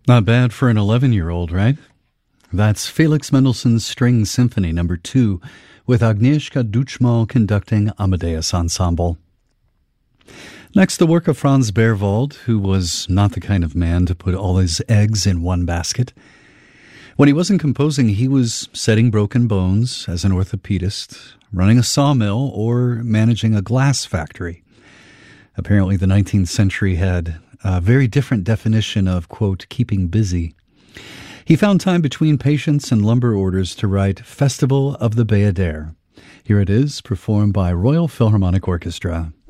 Not bad for an 11-year-old, right? That's Felix Mendelssohn's String Symphony No. 2 with Agnieszka Duchmal conducting Amadeus Ensemble. Next, the work of Franz Berwald, who was not the kind of man to put all his eggs in one basket. When he wasn't composing, he was setting broken bones as an orthopedist, running a sawmill, or managing a glass factory. Apparently, the 19th century had a very different definition of, quote, keeping busy. He found time between patients and lumber orders to write Festival of the Bayadere. Here it is, performed by Royal Philharmonic Orchestra.